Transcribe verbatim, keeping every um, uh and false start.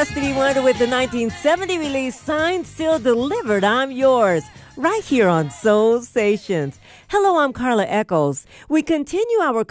Stevie Wonder with the nineteen seventy release Signed, Sealed, Delivered, I'm Yours, right here on Soul Stations. Hello, I'm Carla Echols. We continue our